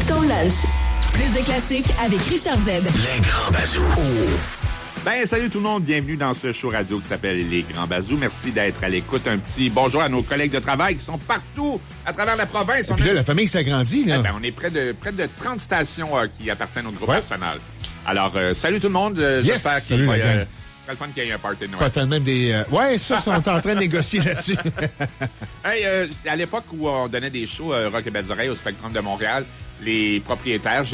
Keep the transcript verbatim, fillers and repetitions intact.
Rock ton lunch. Plus de classiques avec Richard Z. Les Grands Bazous. Oh. Ben, salut tout le monde. Bienvenue dans ce show radio qui s'appelle Les Grands Bazous. Merci d'être à l'écoute. Un petit bonjour à nos collègues de travail qui sont partout à travers la province. Et puis là, a... la famille s'agrandit, là. Eh ben, on est près de, près de trente stations euh, qui appartiennent au groupe ouais. national. Alors, euh, salut tout le monde. Euh, yes, j'espère qu'il salut, va, la euh, gang. ce serait le fun qu'il y ait un party de Noël. Pas tant même des... Euh... Ouais, ça, sont en train de négocier là-dessus. Hey, euh, à l'époque où on donnait des shows euh, Rock et Belles Oreilles au Spectrum de Montréal, les propriétaires,